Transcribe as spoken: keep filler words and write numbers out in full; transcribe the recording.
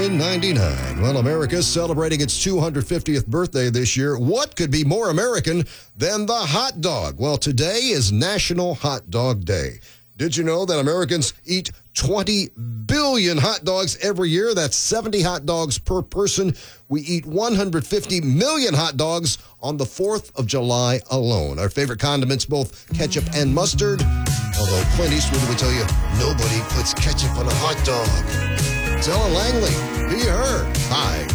nine ninety-nine. Well, America's celebrating its two hundred fiftieth birthday this year. What could be more American than the hot dog? Well, today is National Hot Dog Day. Did you know that Americans eat twenty billion hot dogs every year? That's seventy hot dogs per person. We eat one hundred fifty million hot dogs on the fourth of July alone. Our favorite condiments, both ketchup and mustard. Although Clint Eastwood would tell you, nobody puts ketchup on a hot dog. It's Ellen Langley. Be her. Hi.